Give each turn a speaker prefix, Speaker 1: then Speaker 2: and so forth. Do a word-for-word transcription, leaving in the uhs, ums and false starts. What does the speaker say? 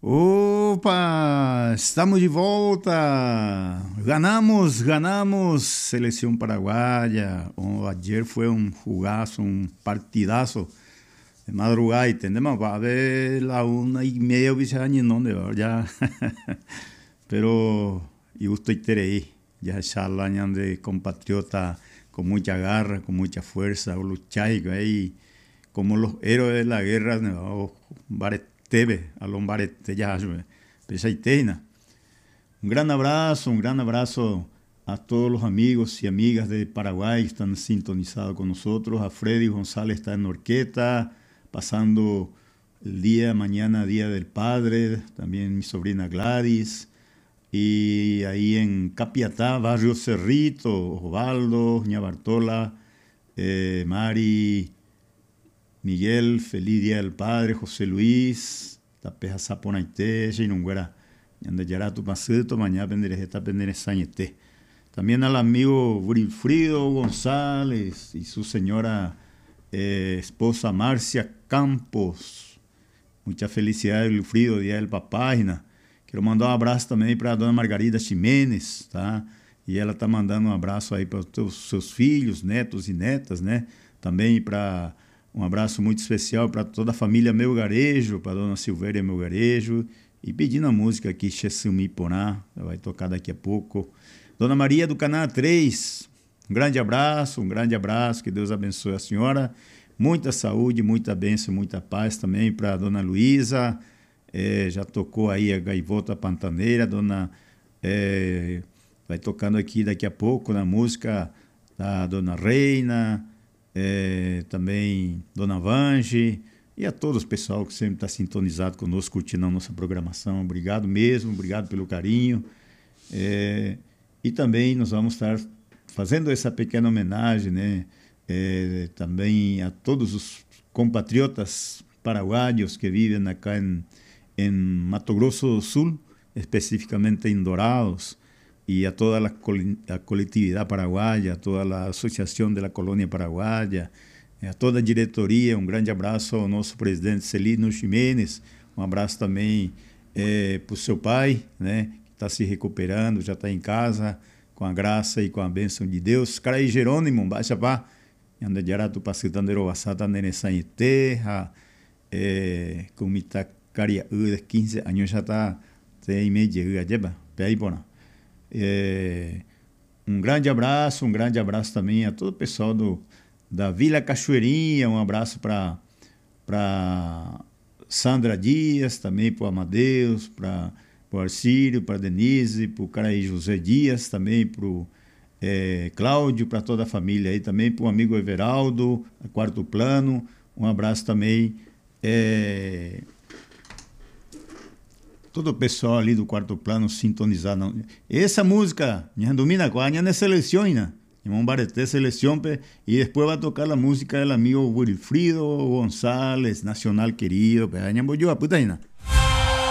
Speaker 1: Opa, estamos de volta. Ganamos, ganamos. Selección paraguaya. Oh, ayer fue un jugazo, un partidazo de madrugada. Y tenemos va a ver la una y media años donde ya. Pero y gusto y terei. Ya charla de compatriota con mucha garra, con mucha fuerza, luchai ahí como los héroes de la guerra, no, Teve, a Lombarete, ya, Pesaiteina. Un gran abrazo, un gran abrazo a todos los amigos y amigas de Paraguay que están sintonizados con nosotros. A Freddy González está en Orqueta, pasando el día, mañana, Día del Padre, también mi sobrina Gladys. Y ahí en Capiatá, Barrio Cerrito, Osvaldo, Ña Bartola, eh, Mari, Miguel, feliz Día del Padre, José Luis, Tapeja Saponaité, Xinunguera, Yandayarato Pasito, mañana Penderejeta Penderezañete. También al amigo Wilfrido González y su señora eh, esposa Marcia Campos. Mucha felicidad, Wilfrido, Día del Papá. Quero mandar um abraço também para a dona Margarida Ximenes, tá? E ela tá mandando um abraço aí para os seus filhos, netos e netas, né? Também para um abraço muito especial para toda a família Melgarejo, para a dona Silvéria Melgarejo, e pedindo a música aqui, Chessumi Porá, vai tocar daqui a pouco. Dona Maria do Canaã três, um grande abraço, um grande abraço, que Deus abençoe a senhora, muita saúde, muita bênção, muita paz também para a dona Luísa, é, já tocou aí a Gaivota Pantaneira, dona, é, vai tocando aqui daqui a pouco na música da dona Reina, É, também Dona Vange e a todos o pessoal que sempre está sintonizado conosco, curtindo a nossa programação. Obrigado mesmo, obrigado pelo carinho. É, e também nós vamos estar fazendo essa pequena homenagem, né, é, também a todos os compatriotas paraguaios que vivem acá em, em Mato Grosso do Sul, especificamente em Dorados, y a toda la, la colectividad paraguaya, a toda la asociación de la colonia paraguaya, a toda a diretoria, um grande abraço ao nosso presidente Celino Ximenes, um abraço também é, para o seu pai, né, que está se recuperando, já está em casa, com a graça e com a bênção de Deus. Cara aí, Jerônimo, baixa para anda direto para Citandeiro Basata, Nenesan Terra, é, com Itacaria, quinze anos já está, tem meio de já, peraí, porra. É, um grande abraço, um grande abraço também a todo o pessoal do, da Vila Cachoeirinha, um abraço para para Sandra Dias, também para o Amadeus, para o Arcílio, para Denise, para o Caraí José Dias, também para o é, Cláudio, para toda a família aí, também para o amigo Everaldo, Quarto Plano, um abraço também. É, todo o pessoal ali do Quarto Plano sintonizado. Essa música, Nha domina com a Nha de seleção, né? Vamos bareter seleção e depois vai tocar a música do amigo Wilfrido González, nacional querido, Nha boyua puta,